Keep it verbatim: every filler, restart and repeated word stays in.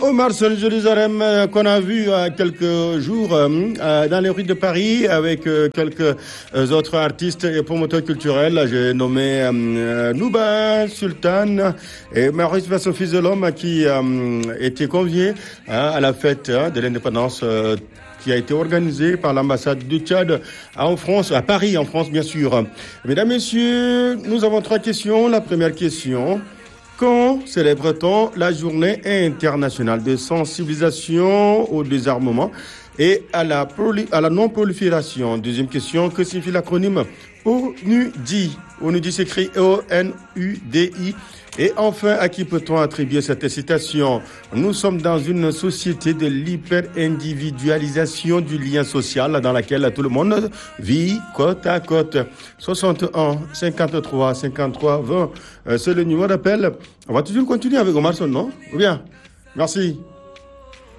Omar Sol Jérusalem euh, qu'on a vu euh, quelques jours euh, dans les rues de Paris avec euh, quelques euh, autres artistes et promoteurs culturels. J'ai nommé euh, Nouba Sultan et Maurice Vincent Fils de l'Homme qui euh, étaient conviés hein, à la fête hein, de l'indépendance euh, qui a été organisée par l'ambassade du Tchad en France, à Paris en France bien sûr. Mesdames, Messieurs, nous avons trois questions. La première question: quand célèbre-t-on la journée internationale de sensibilisation au désarmement et à la, proli- à la non-prolifération? Deuxième question: que signifie l'acronyme O N U D I? O N U D I s'écrit O N U D I. Et enfin, à qui peut-on attribuer cette citation? Nous sommes dans une société de l'hyper-individualisation du lien social dans laquelle tout le monde vit côte à côte. soixante et un, cinquante-trois, cinquante-trois, vingt, euh, c'est le numéro d'appel. On va toujours continuer avec Omar Son, non? Ou bien? Merci.